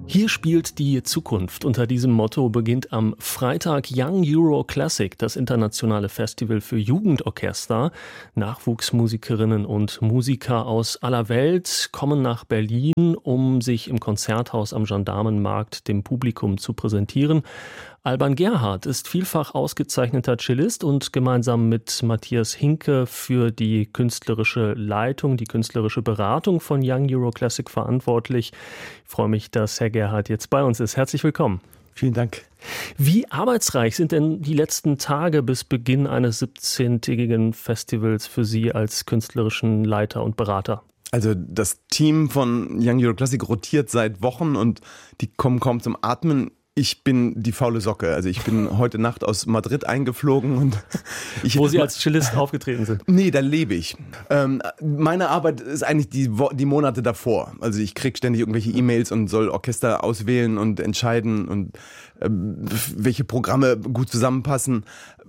Hier spielt die Zukunft. Unter diesem Motto beginnt am Freitag Young Euro Classic, das internationale Festival für Jugendorchester. Nachwuchsmusikerinnen und Musiker aus aller Welt kommen nach Berlin, um sich im Konzerthaus am Gendarmenmarkt dem Publikum zu präsentieren. Alban Gerhardt ist vielfach ausgezeichneter Cellist und gemeinsam mit Matthias Hinke für die künstlerische Leitung, die künstlerische Beratung von Young Euro Classic verantwortlich. Ich freue mich, dass Herr Gerhardt jetzt bei uns ist. Herzlich willkommen. Vielen Dank. Wie arbeitsreich sind denn die letzten Tage bis Beginn eines 17-tägigen Festivals für Sie als künstlerischen Leiter und Berater? Also das Team von Young Euro Classic rotiert seit Wochen und die kommen kaum zum Atmen. Ich bin die faule Socke. Also ich bin heute Nacht aus Madrid eingeflogen. Und wo Sie als Cellist aufgetreten sind? Nee, da lebe ich. Meine Arbeit ist eigentlich die Monate davor. Also ich kriege ständig irgendwelche E-Mails und soll Orchester auswählen und entscheiden und welche Programme gut zusammenpassen.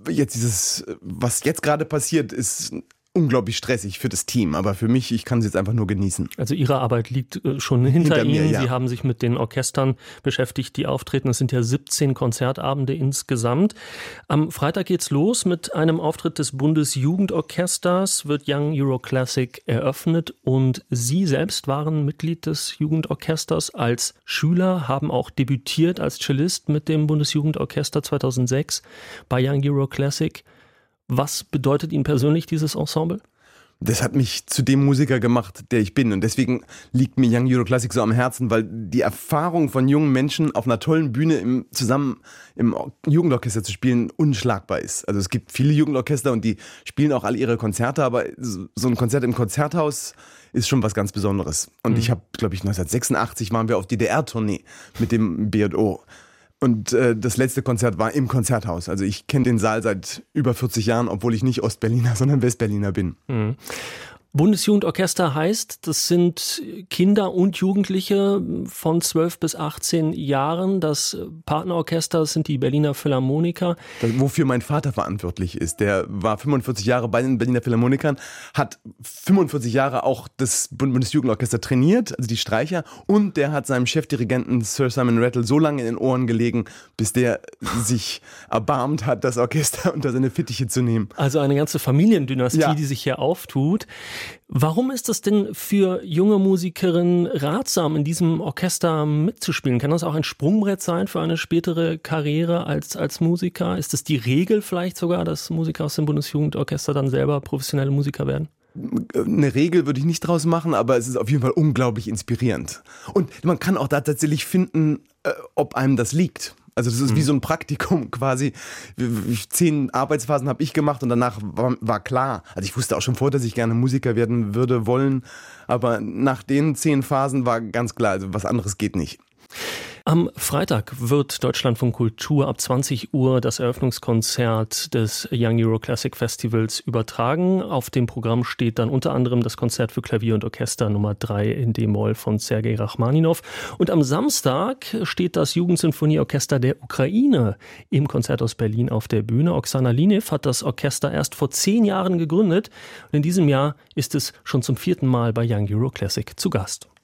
Jetzt was jetzt gerade passiert, ist unglaublich stressig für das Team, aber für mich, ich kann es jetzt einfach nur genießen. Also Ihre Arbeit liegt schon hinter Ihnen. Mir, ja. Sie haben sich mit den Orchestern beschäftigt, die auftreten. Es sind ja 17 Konzertabende insgesamt. Am Freitag geht's los mit einem Auftritt des Bundesjugendorchesters, wird Young Euro Classic eröffnet und Sie selbst waren Mitglied des Jugendorchesters als Schüler, haben auch debütiert als Cellist mit dem Bundesjugendorchester 2006 bei Young Euro Classic. Was bedeutet Ihnen persönlich dieses Ensemble? Das hat mich zu dem Musiker gemacht, der ich bin. Und deswegen liegt mir Young Euro Classic so am Herzen, weil die Erfahrung von jungen Menschen auf einer tollen Bühne zusammen im Jugendorchester zu spielen unschlagbar ist. Also es gibt viele Jugendorchester und die spielen auch alle ihre Konzerte, aber so ein Konzert im Konzerthaus ist schon was ganz Besonderes. Und ich habe, glaube ich, 1986 waren wir auf DDR-Tournee mit dem B&O. Und das letzte Konzert war im Konzerthaus. Also ich kenne den Saal seit über 40 Jahren, obwohl ich nicht Ostberliner, sondern Westberliner bin. Mhm. Bundesjugendorchester heißt, das sind Kinder und Jugendliche von 12 bis 18 Jahren. Das Partnerorchester sind die Berliner Philharmoniker. Wofür mein Vater verantwortlich ist. Der war 45 Jahre bei den Berliner Philharmonikern, hat 45 Jahre auch das Bundesjugendorchester trainiert, also die Streicher. Und der hat seinem Chefdirigenten Sir Simon Rattle so lange in den Ohren gelegen, bis der sich erbarmt hat, das Orchester unter seine Fittiche zu nehmen. Also eine ganze Familiendynastie, ja, die sich hier auftut. Warum ist es denn für junge Musikerinnen ratsam, in diesem Orchester mitzuspielen? Kann das auch ein Sprungbrett sein für eine spätere Karriere als Musiker? Ist es die Regel vielleicht sogar, dass Musiker aus dem Bundesjugendorchester dann selber professionelle Musiker werden? Eine Regel würde ich nicht draus machen, aber es ist auf jeden Fall unglaublich inspirierend. Und man kann auch da tatsächlich finden, ob einem das liegt. Also das ist wie so ein Praktikum quasi. 10 Arbeitsphasen habe ich gemacht und danach war klar. Also ich wusste auch schon vorher, dass ich gerne Musiker werden würde, wollen. Aber nach den 10 Phasen war ganz klar, also was anderes geht nicht. Am Freitag wird Deutschlandfunk Kultur ab 20 Uhr das Eröffnungskonzert des Young Euro Classic Festivals übertragen. Auf dem Programm steht dann unter anderem das Konzert für Klavier und Orchester Nummer 3 in D-Moll von Sergei Rachmaninow. Und am Samstag steht das Jugendsinfonieorchester der Ukraine im Konzerthaus Berlin auf der Bühne. Oksana Linev hat das Orchester erst vor 10 Jahren gegründet. Und in diesem Jahr ist es schon zum 4. Mal bei Young Euro Classic zu Gast.